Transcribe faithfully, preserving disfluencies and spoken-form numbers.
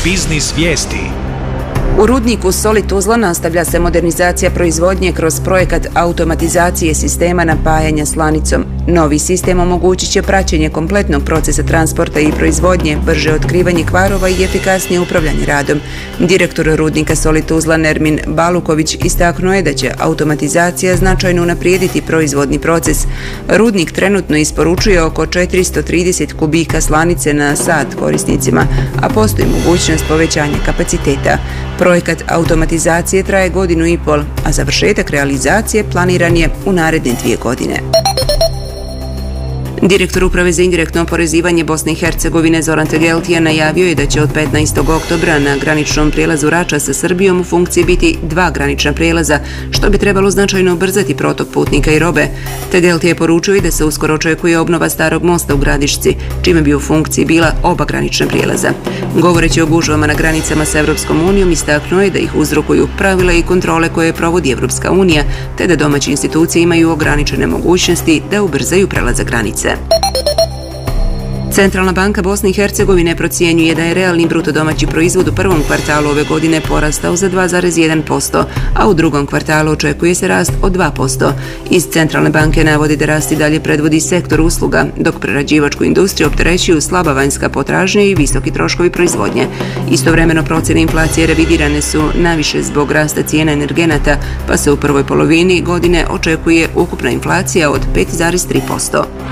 Biznis vijesti. U rudniku Soli Tuzla nastavlja se modernizacija proizvodnje kroz projekat automatizacije sistema napajanja slanicom. Novi sistem omogućit će praćenje kompletnog procesa transporta i proizvodnje, brže otkrivanje kvarova i efikasnije upravljanje radom. Direktor rudnika Soli Tuzla Nermin Baluković istaknuo je da će automatizacija značajno unaprijediti proizvodni proces. Rudnik trenutno isporučuje oko četiristo trideset kubika slanice na sat korisnicima, a postoji mogućnost povećanja kapaciteta. Projekat automatizacije traje godinu i pol, a završetak realizacije planiran je u naredne dvije godine. Direktor Uprave za indirektno oporezivanje Bosne i Hercegovine Zoran Tegeltija najavio je da će od petnaestog oktobra na graničnom prijelazu Rača sa Srbijom u funkciji biti dva granična prijelaza, što bi trebalo značajno ubrzati protok putnika i robe. Tegeltija je poručio i da se uskoro očekuje obnova starog mosta u Gradišci, čime bi u funkciji bila oba granična prijelaza. Govoreći o gužvama na granicama sa Evropskom unijom, istaknuo je da ih uzrokuju pravila i kontrole koje provodi Evropska unija, te da domaće institucije imaju ograničene mogućnosti da ubrzaju prelazak granice. Centralna banka Bosne i Hercegovine procjenjuje da je realni bruto domaći proizvod u prvom kvartalu ove godine porastao za dva zarez jedan posto, a u drugom kvartalu očekuje se rast od dva posto. Iz Centralne banke navodi da rast i dalje predvodi sektor usluga, dok prerađivačku industriju opterećuju slaba vanjska potražnja i visoki troškovi proizvodnje. Istovremeno procjene inflacije revidirane su naviše zbog rasta cijena energenata, pa se u prvoj polovini godine očekuje ukupna inflacija od pet zarez tri posto.